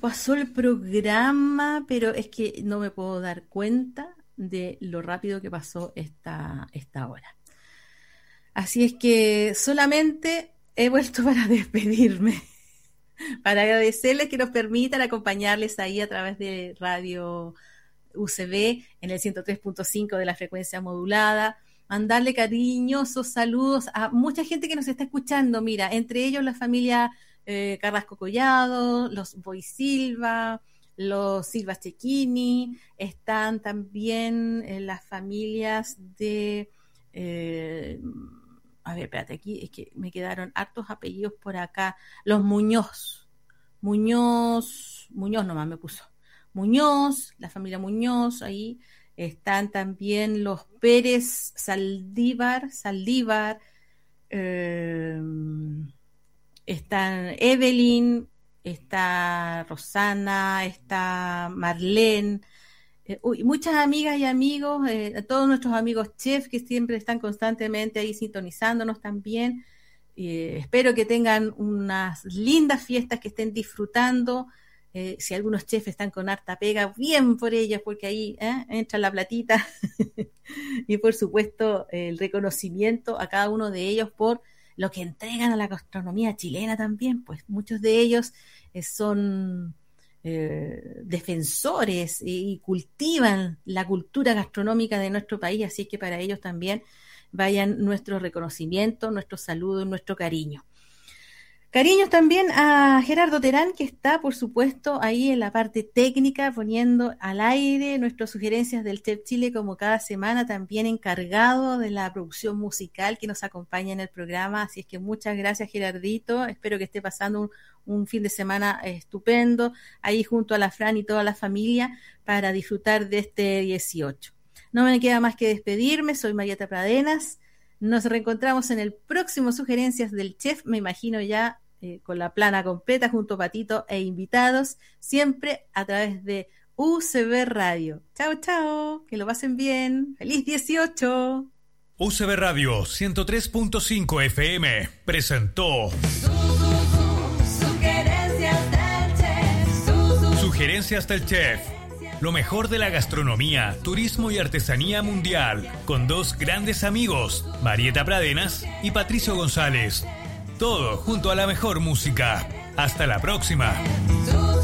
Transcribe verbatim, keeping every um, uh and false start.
pasó el programa, pero es que no me puedo dar cuenta de lo rápido que pasó esta, esta hora. Así es que solamente he vuelto para despedirme, para agradecerles que nos permitan acompañarles ahí a través de Radio U C B en el ciento tres punto cinco de la frecuencia modulada, mandarle cariñosos saludos a mucha gente que nos está escuchando, mira, entre ellos la familia eh, Carrasco Collado, los Boy Silva, los Silva Cecchini, están también eh, las familias de... Eh, a ver, espérate, aquí es que me quedaron hartos apellidos por acá. Los Muñoz, Muñoz, Muñoz nomás me puso. Muñoz, la familia Muñoz, ahí están también los Pérez Saldívar, Saldívar, eh, están Evelyn, está Rosana, está Marlene, Eh, uy, muchas amigas y amigos, eh, todos nuestros amigos chefs que siempre están constantemente ahí sintonizándonos también. Eh, espero que tengan unas lindas fiestas, que estén disfrutando. Eh, si algunos chefs están con harta pega, bien por ellas, porque ahí eh, entra la platita. Y por supuesto el reconocimiento a cada uno de ellos por lo que entregan a la gastronomía chilena también, pues muchos de ellos eh, son... Eh, defensores y, y cultivan la cultura gastronómica de nuestro país, así que para ellos también vayan nuestro reconocimiento, nuestro saludo, nuestro cariño. Cariños también a Gerardo Terán, que está, por supuesto, ahí en la parte técnica, poniendo al aire nuestras sugerencias del Chef Chile, como cada semana, también encargado de la producción musical que nos acompaña en el programa. Así es que muchas gracias, Gerardito. Espero que esté pasando un, un fin de semana estupendo, ahí junto a la Fran y toda la familia, para disfrutar de este dieciocho. No me queda más que despedirme. Soy Marieta Pradenas. Nos reencontramos en el próximo Sugerencias del Chef, me imagino ya eh, con la plana completa junto a Patito e invitados, siempre a través de U C B Radio. Chao, chao, que lo pasen bien. ¡Feliz dieciocho! U C B Radio ciento tres punto cinco F M presentó Su, su, su, Sugerencias del Chef. Su, su, Sugerencias del Chef. Lo mejor de la gastronomía, turismo y artesanía mundial, con dos grandes amigos, Marieta Pradenas y Patricio González. Todo junto a la mejor música. Hasta la próxima. su,